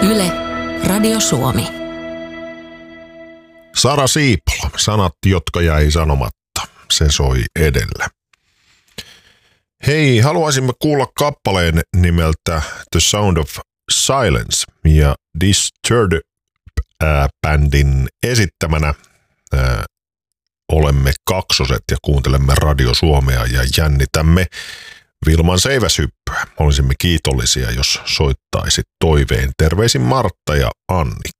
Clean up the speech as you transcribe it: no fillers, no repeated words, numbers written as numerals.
Yle, Radio Suomi. Sara Siipola, sanat, jotka jäi sanomatta. Se soi edellä. Hei, haluaisimme kuulla kappaleen nimeltä The Sound of Silence ja Disturbed-bändin esittämänä olemme kaksoset ja kuuntelemme Radio Suomea ja jännitämme Vilman seiväshyppyä. Olisimme kiitollisia, jos soittaisit toiveen. Terveisin Martta ja Annika.